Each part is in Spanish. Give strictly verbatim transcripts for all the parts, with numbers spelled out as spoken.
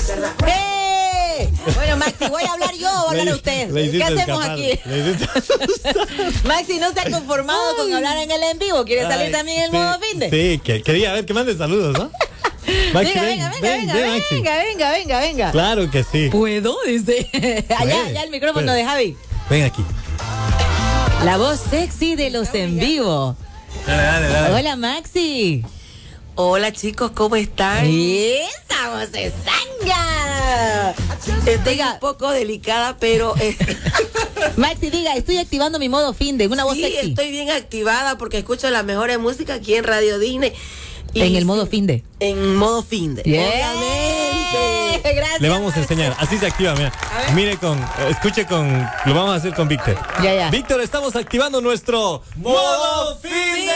¡Eh! Bueno, Maxi, ¿voy a hablar yo o va a hablar usted? ¿Qué hacemos escapar. aquí? Maxi no se ha conformado Ay. con hablar en el en vivo. ¿Quiere salir Ay, también en el sí, modo finde? Sí, que, quería ver que mande saludos, ¿no? Maxi, venga, ven, venga, venga, ven, venga, ven, venga, Maxi. venga, venga, venga, venga. Claro que sí. ¿Puedo? Dice. allá, Puede, allá el micrófono puede. de Javi. Ven aquí. La voz sexy de los en vivo. Dale, dale, dale. Hola, Maxi. Hola chicos, ¿cómo están? ¡Esa voz es sanga! Estoy diga, un poco delicada, pero... Eh, Maxi, diga, estoy activando mi modo finde, una voz sí, sexy. estoy bien activada porque escucho las mejores músicas aquí en Radio Disney. Y en el modo finde. En modo finde. Yeah. Obviamente. Gracias. Le vamos a enseñar, así se activa, mira. Mire con, escuche con, lo vamos a hacer con Víctor. Ya, ya. Víctor, estamos activando nuestro modo finde.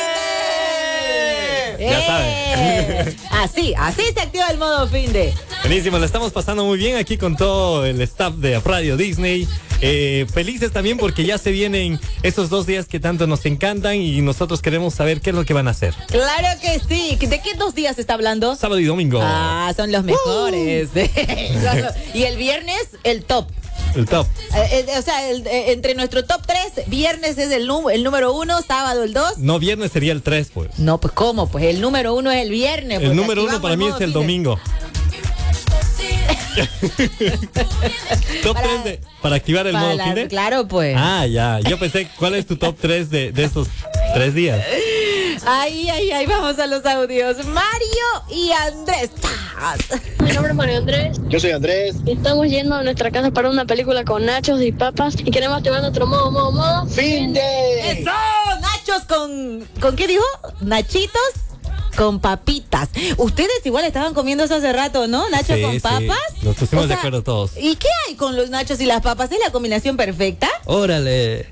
Ya eh. Así, así se activa el modo finde. Buenísimo, la estamos pasando muy bien aquí con todo el staff de Radio Disney. Eh, felices también porque ya se vienen esos dos días que tanto nos encantan y nosotros queremos saber qué es lo que van a hacer. Claro que sí. ¿De qué dos días se está hablando? Sábado y domingo. Ah, son los mejores. Uh. Y el viernes, el top. El top. Eh, eh, o sea, el, eh, entre nuestro top tres, viernes es el, el número uno, sábado el dos. No, viernes sería el tres, pues. No, pues ¿cómo? Pues el número uno es el viernes. El número uno para mí es el domingo. Top para, tres de, para activar el para modo la, finde. Claro, pues. Ah, ya. Yo pensé, ¿cuál es tu top tres de, de estos tres días? Ay, ay, ay, vamos a los audios. Mario y Andrés. Mi nombre es Mario Andrés. Yo soy Andrés. Estamos yendo a nuestra casa para una película con nachos y papas y queremos activar nuestro modo, modo, modo. ¡Finde! ¡Eso! Nachos con... ¿Con qué dijo? Nachitos con papitas. Ustedes igual estaban comiendo eso hace rato, ¿no? Nachos sí, con sí. papas. Nos pusimos O sea, de acuerdo todos. ¿Y qué hay con los nachos y las papas? ¿Es la combinación perfecta? Órale.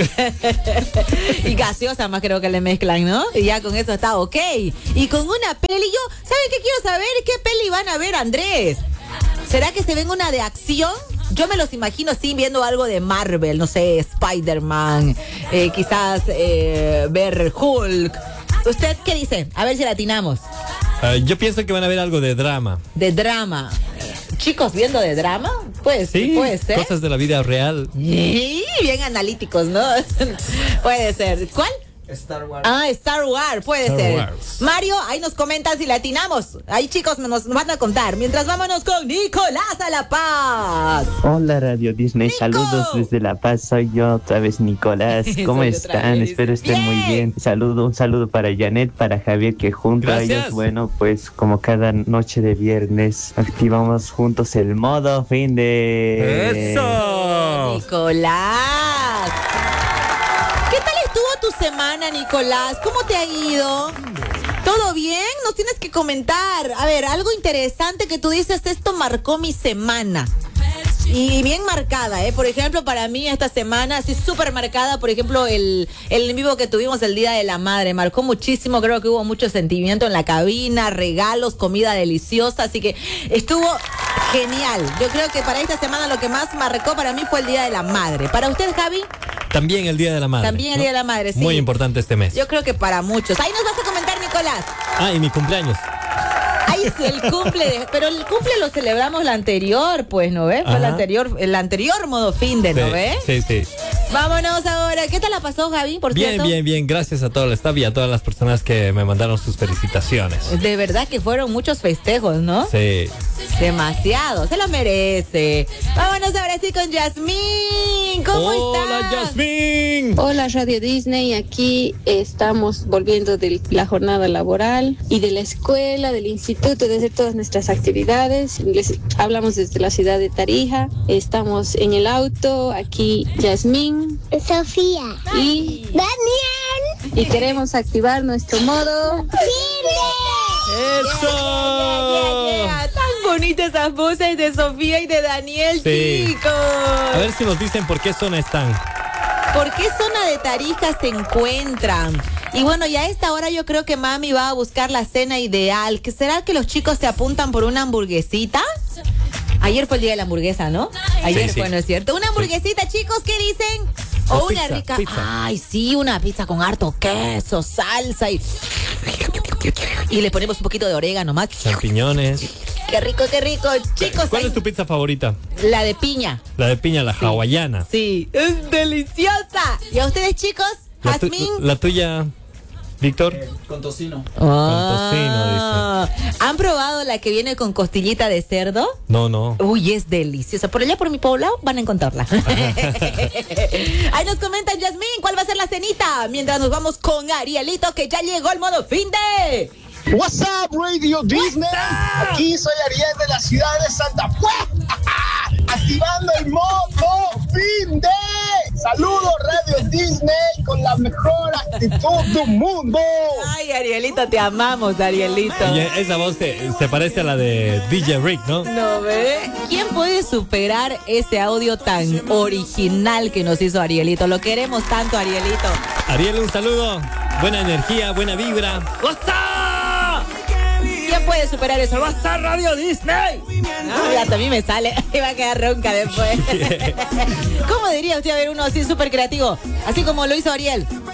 Y gaseosa más creo que le mezclan, ¿no? Y ya con eso está ok. Y con una peli, yo, ¿saben qué quiero saber? ¿Qué peli van a ver, Andrés? ¿Será que se ven una de acción? Yo me los imagino así viendo algo de Marvel, no sé, Spider-Man, eh, quizás eh, ver Hulk. ¿Usted qué dice? A ver si la atinamos. Uh, yo pienso que van a ver algo de drama. De drama. Chicos, viendo de drama, pues sí, puede ser. Cosas de la vida real. Y bien analíticos, ¿no? Puede ser. ¿Cuál? Star Wars. Ah, Star Wars, puede Star ser. Wars. Mario, ahí nos comentan si la atinamos. Ahí chicos nos, nos van a contar. Mientras vámonos con Nicolás a La Paz. Hola Radio Disney, Nico. saludos desde La Paz, soy yo otra vez Nicolás. ¿Cómo Soy están? vez. Espero estén Bien. muy bien. Saludo, un saludo para Janet, para Javier, que junto Gracias. a ellos, bueno, pues como cada noche de viernes, activamos juntos el modo finde. ¡Eso! Nicolás. ¿Qué tal estuvo tu semana, Nicolás? ¿Cómo te ha ido? ¿Todo bien? Nos tienes que comentar. A ver, algo interesante que tú dices, esto marcó mi semana. Y bien marcada, ¿eh? Por ejemplo, para mí esta semana, así súper marcada, por ejemplo, el, el en vivo que tuvimos el Día de la Madre, marcó muchísimo, creo que hubo mucho sentimiento en la cabina, regalos, comida deliciosa, así que estuvo genial. Yo creo que para esta semana lo que más marcó para mí fue el Día de la Madre. ¿Para usted, Javi? También el Día de la Madre. También el ¿no? Día de la Madre, sí. Muy importante este mes. Yo creo que para muchos. Ahí nos vas a comentar, Nicolás. Ah, y mi cumpleaños. Ay, es el cumple de, pero el cumple lo celebramos la anterior, pues, ¿no ves? Fue el Ajá. anterior, el anterior modo finde, ¿no Sí, ves? Sí, sí. Vámonos ahora. ¿Qué tal la pasó, Javi, por Bien, cierto? bien, bien. Gracias a todo el staff y a todas las personas que me mandaron sus felicitaciones. De verdad que fueron muchos festejos, ¿no? Sí. Demasiado, se lo merece. Vámonos ahora sí con Yasmín. ¿Cómo estás? Hola, Yasmín. Hola Radio Disney, aquí estamos volviendo de la jornada laboral y de la escuela, del instituto, de hacer todas nuestras actividades. Les hablamos desde la ciudad de Tarija, estamos en el auto, aquí Yasmín, Sofía y Daniel. y queremos activar nuestro modo. ¡Eso! Yeah, yeah, yeah. Tan bonitas esas voces de Sofía y de Daniel, Sí. chicos. A ver si nos dicen por qué zona están. ¿Por qué zona de Tarija se encuentran? Y bueno, ya a esta hora yo creo que mami va a buscar la cena ideal. ¿Qué será que los chicos se apuntan por una hamburguesita? Ayer fue el día de la hamburguesa, ¿no? Ayer Sí, sí. fue, ¿no es cierto? Una hamburguesita, chicos, ¿qué dicen? O O una pizza, rica. pizza. Ay, sí, una pizza con harto queso, salsa y. Y le ponemos un poquito de orégano más. Champiñones. Qué rico, qué rico. Chicos, ¿Cuál ay, es tu pizza favorita? la de piña. La de piña, la hawaiana. Sí, es deliciosa. ¿Y a ustedes, chicos? La, tu- Jazmín. la tuya, Víctor. Con tocino. Ah. ¿Han probado la que viene con costillita de cerdo? No, no. Uy, es deliciosa. Por allá por mi poblado van a encontrarla. Ahí nos comentan, Yasmín, ¿cuál va a ser la cenita? Mientras nos vamos con Arielito, que ya llegó el modo fin de... What's up, Radio Disney? Aquí soy Ariel de la ciudad de Santa Fe. Activando el modo fin de. Saludos, Radio Disney, con la mejor actitud del mundo. Ay, Arielito, te amamos, Arielito. Oye, esa voz se, se parece a la de D J Rick, ¿no? ¿No ve? ¿Quién puede superar ese audio tan original que nos hizo Arielito? Lo queremos tanto, Arielito. Ariel, un saludo. Buena energía, buena vibra. ¡WhatsApp! ¿Quién puede superar eso? ¡WhatsApp Radio Disney! No, ya también me sale. Me va a quedar ronca después. ¿Cómo diría usted a ver uno así súper creativo? Así como lo hizo Ariel.